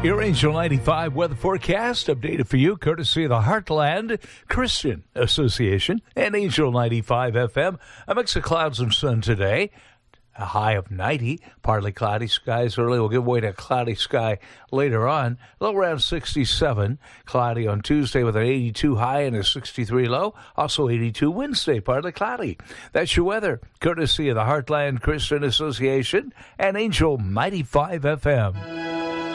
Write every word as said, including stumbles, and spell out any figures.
Your Angel ninety-five weather forecast updated for you courtesy of the Heartland Christian Association and Angel ninety-five F M. A mix of clouds and sun today. A high of ninety, partly cloudy skies early. We'll give way to a cloudy sky later on. Low around sixty-seven. Cloudy on Tuesday with an eighty-two high and a sixty-three low. Also eighty-two Wednesday, partly cloudy. That's your weather, courtesy of the Heartland Christian Association and Angel ninety-five F M.